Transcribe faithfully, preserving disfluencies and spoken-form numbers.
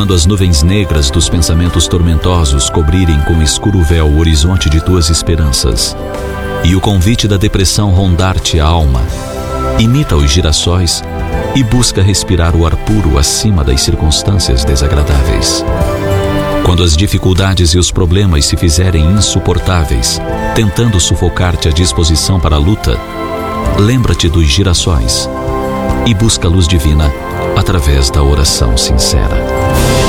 Quando as nuvens negras dos pensamentos tormentosos cobrirem com escuro véu o horizonte de tuas esperanças, e o convite da depressão rondar-te a alma, imita os girassóis e busca respirar o ar puro acima das circunstâncias desagradáveis. Quando as dificuldades e os problemas se fizerem insuportáveis, tentando sufocar-te a disposição para a luta, lembra-te dos girassóis e busca a luz divina através da oração sincera.